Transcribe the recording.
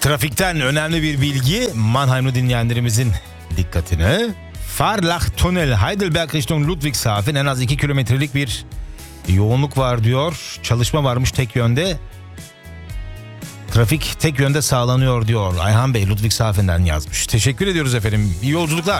Trafikten önemli bir bilgi Mannheim'lı dinleyenlerimizin dikkatine. Farlach-Tunnel Heidelberg Richtung Ludwigshafen en az 2 kilometrelik bir yoğunluk var diyor. Çalışma varmış tek yönde. Trafik tek yönde sağlanıyor diyor. Ayhan Bey Ludwigshafen'den yazmış. Teşekkür ediyoruz efendim. İyi yolculuklar.